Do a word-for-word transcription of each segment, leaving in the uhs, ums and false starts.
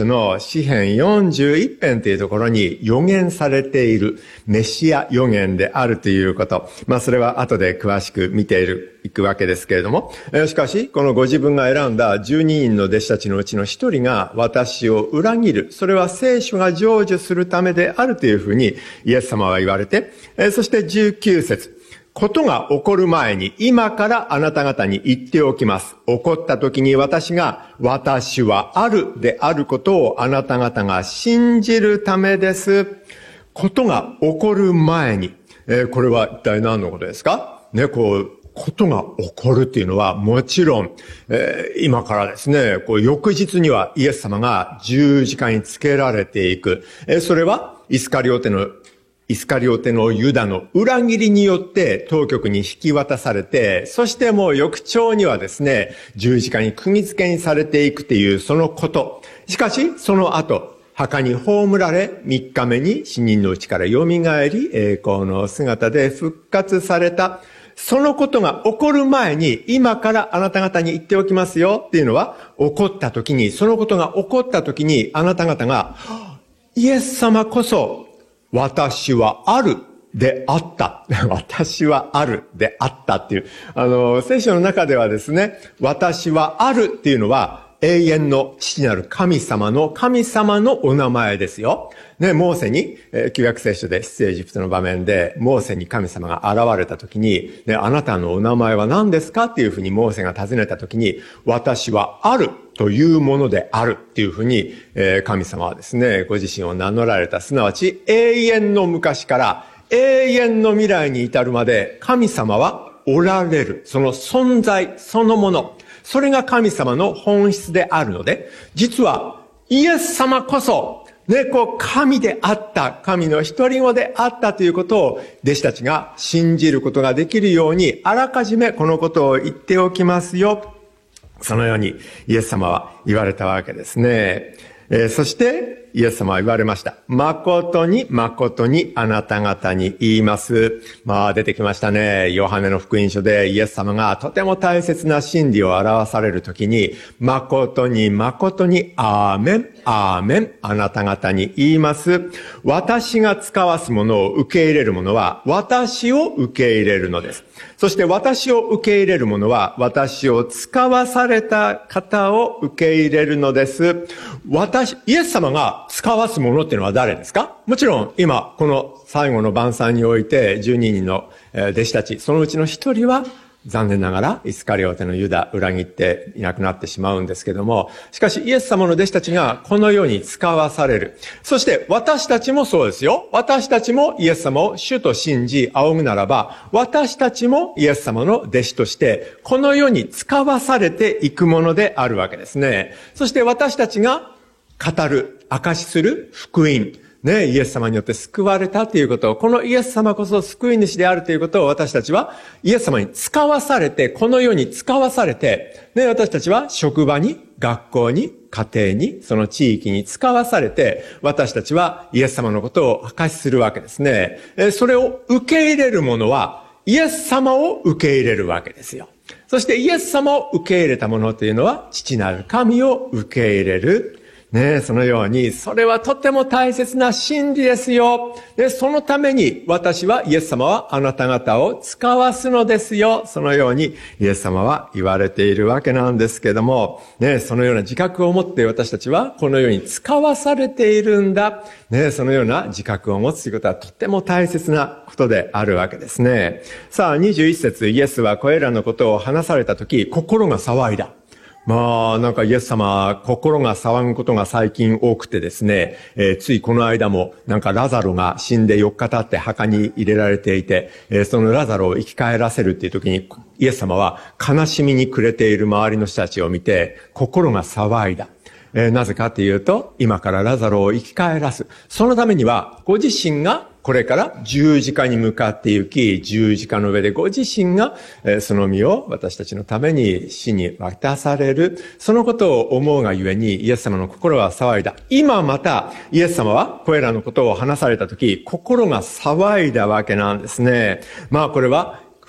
書の詩編よんじゅういち編というところに予言されているメシア予言であるということ。まあそれは後で詳しく見ている、いくわけですけれども。しかし、このご自分が選んだじゅうににんの弟子たちのうちの一人が私を裏切る。それは聖書が成就するためであるというふうにイエス様は言われて、そしてじゅうきゅう節。ことが起こる前に今からあなた方に言っておきます。起こった時に私が私はあるであることをあなた方が信じるためです。ことが起こる前に、えー、これは一体何のことですかね、こう、ことが起こるっていうのはもちろん、えー、今からですね、こう翌日にはイエス様が十字架につけられていく。えー、それはイスカリオテのイスカリオテのユダの裏切りによって当局に引き渡されて、そしてもう翌朝にはですね、十字架に釘付けにされていくっていうそのこと。しかし、その後、墓に葬られ、三日目に死人のうちから蘇り、栄光の姿で復活された。そのことが起こる前に、今からあなた方に言っておきますよっていうのは、起こった時に、そのことが起こった時に、あなた方が、イエス様こそ、私はあるであった。私はあるであったっていう。あの、聖書の中ではですね、私はあるっていうのは永遠の父なる神様の神様のお名前ですよ。ね、モーセに、えー、旧約聖書で出エジプトの場面で、モーセに神様が現れた時に、ね、あなたのお名前は何ですかっていうふうにモーセが尋ねた時に、私はあるというものであるっていうふうに、えー、神様はですね、ご自身を名乗られた。すなわち、永遠の昔から永遠の未来に至るまで、神様はおられる。その存在そのもの。それが神様の本質であるので、実はイエス様こそ、ね、こう、神であった、神の一人子であったということを、弟子たちが信じることができるように、あらかじめこのことを言っておきますよ。そのように、イエス様は言われたわけですね。えー、そして、イエス様は言われました。誠に誠にあなた方に言います。まあ出てきましたね。ヨハネの福音書でイエス様がとても大切な真理を表されるときに、誠に誠にアーメン、アーメン、あなた方に言います。私が使わすものを受け入れるものは私を受け入れるのです。そして私を受け入れるものは私を使わされた方を受け入れるのです。私、イエス様が使わすものっていうのは誰ですか？もちろん今この最後の晩餐においてじゅうににんの弟子たち、そのうちの一人は残念ながらイスカリオテのユダ、裏切っていなくなってしまうんですけども、しかしイエス様の弟子たちがこのように使わされる。そして私たちもそうですよ。私たちもイエス様を主と信じ仰ぐならば、私たちもイエス様の弟子としてこの世に使わされていくものであるわけですね。そして私たちが語る、証しする福音。ね、イエス様によって救われたということを、このイエス様こそ救い主であるということを私たちはイエス様に使わされて、この世に使わされて、ね、私たちは職場に、学校に、家庭に、その地域に使わされて、私たちはイエス様のことを証しするわけですね。それを受け入れる者は、イエス様を受け入れるわけですよ。そしてイエス様を受け入れた者というのは、父なる神を受け入れる。ねえ、そのように、それはとても大切な真理ですよ。で、そのために私は、イエス様はあなた方を使わすのですよ。そのように、イエス様は言われているわけなんですけども、ねえ、そのような自覚を持って私たちは、このように使わされているんだ。ねえ、そのような自覚を持つということはとても大切なことであるわけですね。さあ、にじゅういち節、イエスはこれらのことを話されたとき、心が騒いだ。まあ、なんかイエス様、心が騒ぐことが最近多くてですね、えー、ついこの間も、なんかラザロが死んでよっか経って墓に入れられていて、えー、そのラザロを生き返らせるっていう時に、イエス様は悲しみに暮れている周りの人たちを見て、心が騒いだ。えー、なぜかというと、今からラザロを生き返らす。そのためには、ご自身がこれから十字架に向かって行き、十字架の上でご自身が、えー、その身を私たちのために死に渡される。そのことを思うがゆえに、イエス様の心は騒いだ。今また、イエス様はこれらのことを話されたとき、心が騒いだわけなんですね。まあこれは、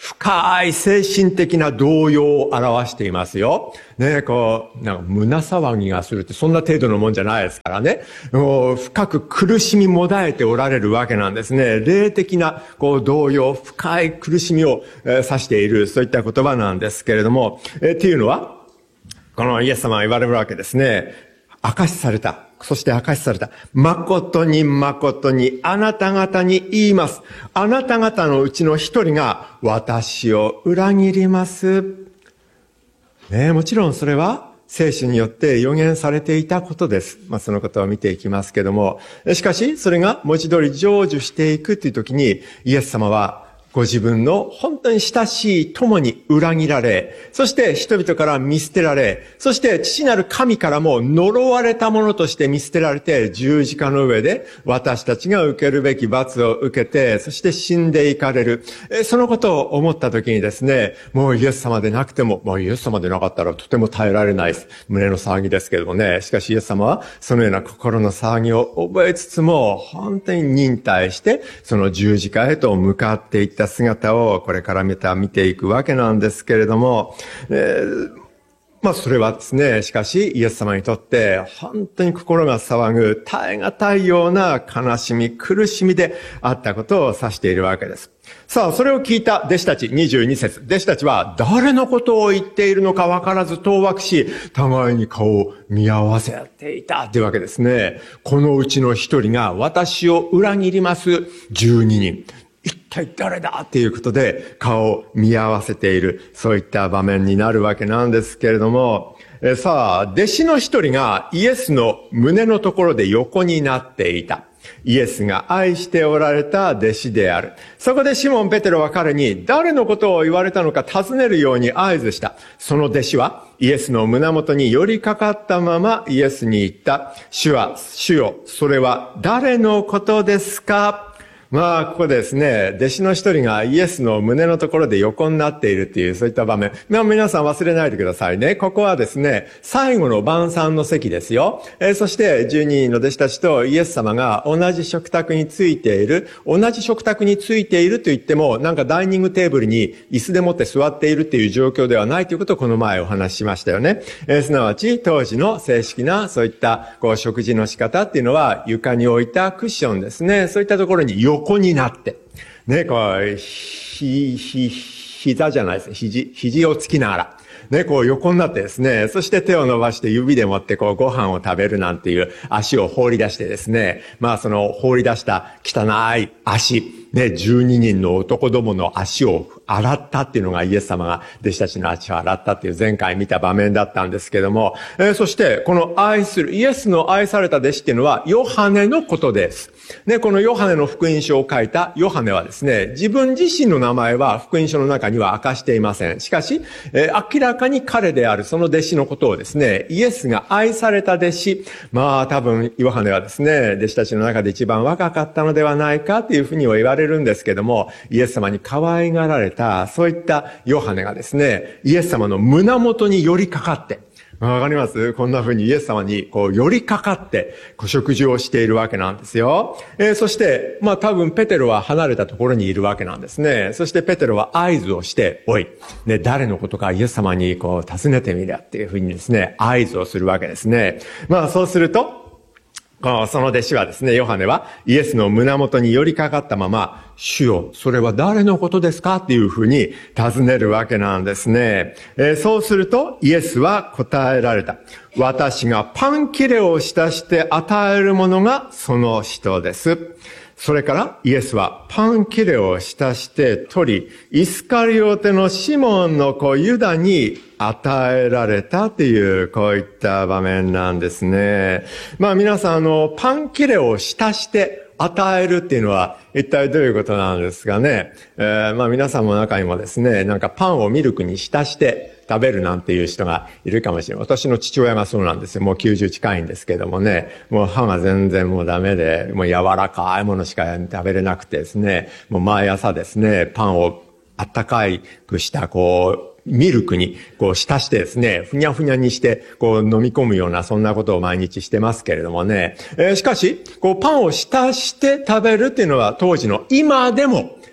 深い精神的な動揺を表していますよ。ね、こう、なんか胸騒ぎがするってそんな程度のもんじゃないですからね。もう深く苦しみもだえておられるわけなんですね。霊的なこう動揺、深い苦しみを、えー、指している、そういった言葉なんですけれども、えー、っていうのは、このイエス様は言われるわけですね。証しされた。そして証しされた。誠に誠にあなた方に言います。あなた方のうちの一人が私を裏切ります。ねえ、もちろんそれは聖書によって予言されていたことです。まあそのことを見ていきますけども。しかし、それが文字通り成就していくという時に、イエス様はご自分の本当に親しい友に裏切られ、そして人々から見捨てられ、そして父なる神からも呪われたものとして見捨てられて、十字架の上で私たちが受けるべき罰を受けて、そして死んでいかれる。そのことを思った時にですね、もうイエス様でなくても、もうイエス様でなかったらとても耐えられない胸の騒ぎですけれどもね。しかしイエス様はそのような心の騒ぎを覚えつつも、本当に忍耐して、その十字架へと向かっていった姿をこれからまた見ていくわけなんですけれども、えー、まあそれはですね、しかしイエス様にとって本当に心が騒ぐ耐え難いような悲しみ、苦しみであったことを指しているわけです。さあ、それを聞いた弟子たちにじゅうに節。弟子たちは誰のことを言っているのか分からず当惑し、互いに顔を見合わせていたというわけですね。このうちの一人が私を裏切りますじゅうににん。一体誰だっていうことで顔を見合わせている、そういった場面になるわけなんですけれども、えさあ、弟子の一人がイエスの胸のところで横になっていた。イエスが愛しておられた弟子である。そこでシモン・ペテロは彼に誰のことを言われたのか尋ねるように合図した。その弟子はイエスの胸元に寄りかかったままイエスに言った。主は、主よ、それは誰のことですか？まあ、ここでですね、弟子の一人がイエスの胸のところで横になっているっていう、そういった場面。まあ、皆さん忘れないでくださいね。ここはですね、最後の晩餐の席ですよ。えー、そして、じゅうににんの弟子たちとイエス様が同じ食卓についている、同じ食卓についていると言っても、なんかダイニングテーブルに椅子でもって座っているっていう状況ではないということをこの前お話ししましたよね。えー、すなわち、当時の正式なそういった、こう、食事の仕方っていうのは、床に置いたクッションですね。そういったところに横横になって、ね、こう、ひ、ひ、膝じゃないですね。肘、肘をつきながら、ね、こう横になってですね、そして手を伸ばして指で持ってこうご飯を食べるなんていう足を放り出してですね、まあその放り出した汚い足、ね、じゅうににんの男どもの足を洗ったっていうのがイエス様が弟子たちの足を洗ったっていう前回見た場面だったんですけども、えー、そしてこの愛する、イエスの愛された弟子っていうのはヨハネのことです。ね、このヨハネの福音書を書いたヨハネはですね、自分自身の名前は福音書の中には明かしていません。しかし、えー、明らかに彼であるその弟子のことをですね、イエスが愛された弟子、まあ多分ヨハネはですね、弟子たちの中で一番若かったのではないかというふうには言われるんですけども、イエス様に可愛がられた、そういったヨハネがですね、イエス様の胸元に寄りかかって、わかります？こんな風にイエス様にこう寄りかかってこう食事をしているわけなんですよ。えー、そして、まあ多分ペテロは離れたところにいるわけなんですね。そしてペテロは合図をして、おい、ね、誰のことかイエス様にこう尋ねてみりゃっていう風にですね、合図をするわけですね。まあそうすると、その弟子はですね、ヨハネはイエスの胸元に寄りかかったまま、主よ、それは誰のことですかっていうふうに尋ねるわけなんですね。えー、そうするとイエスは答えられた。私がパン切れを浸して与えるものがその人です。それからイエスはパン切れを浸して取り、イスカリオテのシモンの子ユダに与えられたという、こういった場面なんですね。まあ皆さん、あの、パン切れを浸して与えるっていうのは一体どういうことなんですかね。えー、まあ皆さんの中にもですね、なんかパンをミルクに浸して食べるなんていう人がいるかもしれない。私の父親がそうなんですよ。もうきゅうじゅう近いんですけどもね、もう歯が全然もうダメで、もう柔らかいものしか食べれなくてですね、もう毎朝ですね、パンをあったかくしたこう、ミルクにこう浸してですね、ふにゃふにゃにしてこう飲み込むようなそんなことを毎日してますけれどもね。えー、しかし、こうパンを浸して食べるっていうのは当時の今でも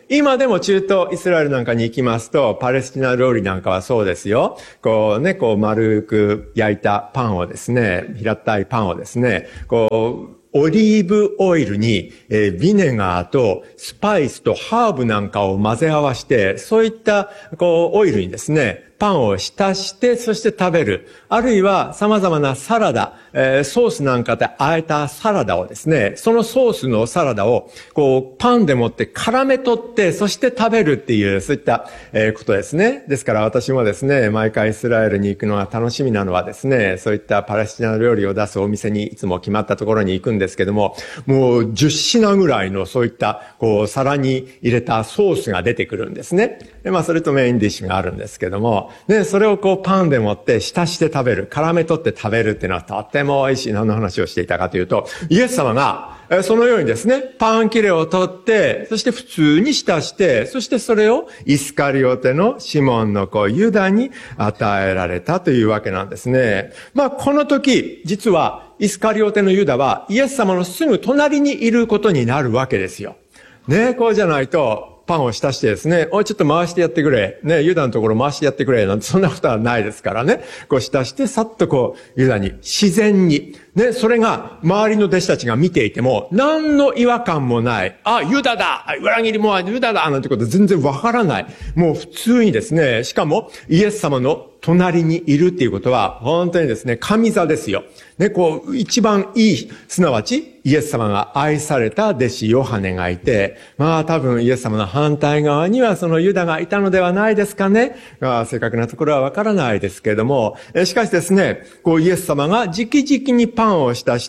今でも中東イスラエルなんかに行きますと、パレスチナ料理なんかはそうですよ。こうね、こう丸く焼いたパンをですね、平たいパンをですね、こう、オリーブオイルに、えー、ビネガーとスパイスとハーブなんかを混ぜ合わせて、そういった、こう、オイルにですね、パンを浸して、そして食べる。あるいは様々なサラダ、えー、ソースなんかで和えたサラダをですね、そのソースのサラダを、こう、パンでもって絡め取って、そして食べるっていう、そういった、えー、ことですね。ですから私もですね、毎回イスラエルに行くのが楽しみなのはですね、そういったパレスチナ料理を出すお店にいつも決まったところに行くんですけども、もうじゅっ品ぐらいのそういった、こう、皿に入れたソースが出てくるんですね。で、まあ、それとメインディッシュがあるんですけども、で、それをこうパンでもって浸して食べる、絡め取って食べるっていうのはとっても美味しい。何の話をしていたかというと、イエス様が、そのようにですね、パン切れを取って、そして普通に浸して、そしてそれをイスカリオテのシモンの子ユダに与えられたというわけなんですね。まあ、この時、実はイスカリオテのユダはイエス様のすぐ隣にいることになるわけですよ。ね、こうじゃないと、パンを浸してですね、おいちょっと回してやってくれ。ね、ユダのところ回してやってくれ。なんてそんなことはないですからね。こう浸して、さっとこう、ユダに、自然に。ね、それが、周りの弟子たちが見ていても、何の違和感もない。あ、ユダだ裏切り者はユダだなんてこと全然わからない。もう普通にですね、しかも、イエス様の隣にいるっていうことは、本当にですね、神座ですよ。ね、こう、一番いい、すなわち、イエス様が愛された弟子ヨハネがいて、まあ多分イエス様の反対側にはそのユダがいたのではないですかね。まあ、正確なところはわからないですけれども、しかしですね、こうイエス様が直々にパンを浸して、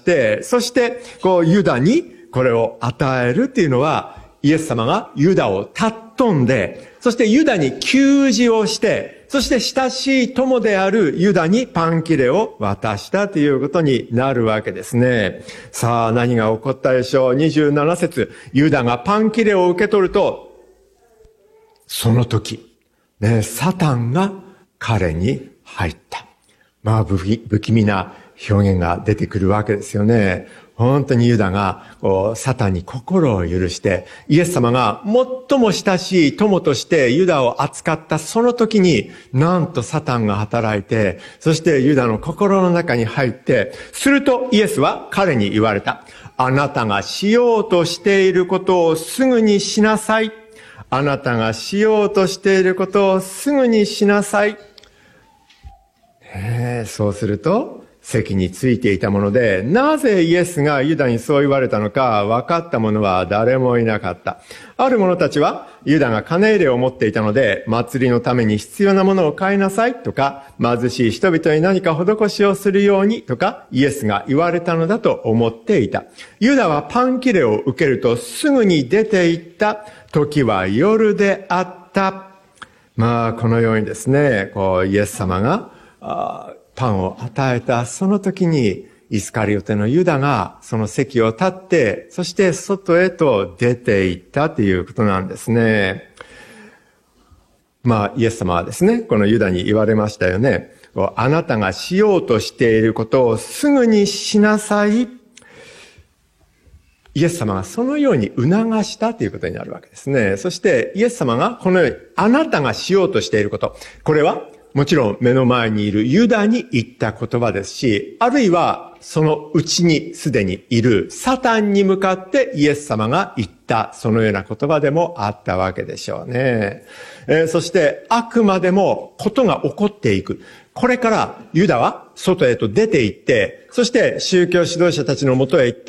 そしてこうユダにこれを与えるっていうのは、イエス様がユダを尊んで、そしてユダに給仕をして、そして親しい友であるユダにパン切れを渡したということになるわけですね。さあ何が起こったでしょう。にじゅうなな節、ユダがパン切れを受け取ると、その時、ね、サタンが彼に入った。まあ不気、不気味な表現が出てくるわけですよね。本当にユダがこうサタンに心を許して、イエス様が最も親しい友としてユダを扱ったその時に、なんとサタンが働いて、そしてユダの心の中に入って、するとイエスは彼に言われた。あなたがしようとしていることをすぐにしなさい。あなたがしようとしていることをすぐにしなさい。えー、そうすると、席についていたもので、なぜイエスがユダにそう言われたのか分かった者は誰もいなかった。ある者たちは、ユダが金入れを持っていたので、祭りのために必要なものを買いなさいとか、貧しい人々に何か施しをするようにとか、イエスが言われたのだと思っていた。ユダはパン切れを受けるとすぐに出て行った。時は夜であった。まあ、このようにですね、こう、イエス様が、あパンを与えたその時にイスカリオテのユダがその席を立って、そして外へと出て行ったということなんですね。まあイエス様はですね、このユダに言われましたよね。あなたがしようとしていることをすぐにしなさい。イエス様がそのように促したということになるわけですね。そしてイエス様がこのようにあなたがしようとしていること、これはもちろん目の前にいるユダに言った言葉ですし、あるいはそのうちにすでにいるサタンに向かってイエス様が言ったそのような言葉でもあったわけでしょうね。えー、そしてあくまでもことが起こっていく。これからユダは外へと出て行って、そして宗教指導者たちのもとへ行って、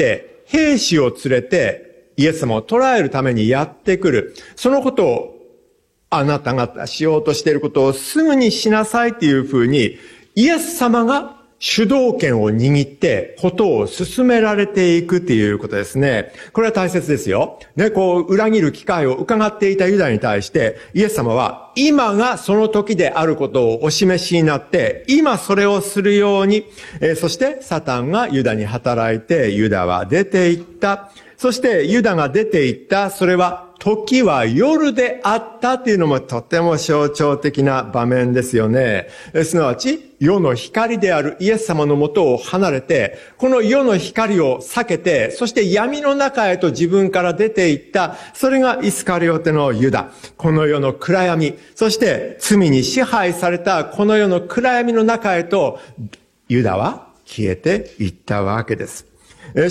兵士を連れてイエス様を捕らえるためにやってくる。そのことをあなた方しようとしていることをすぐにしなさいっていうふうに、イエス様が主導権を握ってことを進められていくっていうことですね。これは大切ですよ。ね、こう裏切る機会を伺っていたユダに対して、イエス様は今がその時であることをお示しになって、今それをするように、えー、そしてサタンがユダに働いて、ユダは出て行った。そしてユダが出て行った、それは時は夜であったというのもとても象徴的な場面ですよね。すなわち、世の光であるイエス様のもとを離れて、この世の光を避けて、そして闇の中へと自分から出ていった、それがイスカリオテのユダ。この世の暗闇、そして罪に支配されたこの世の暗闇の中へと、ユダは消えていったわけです。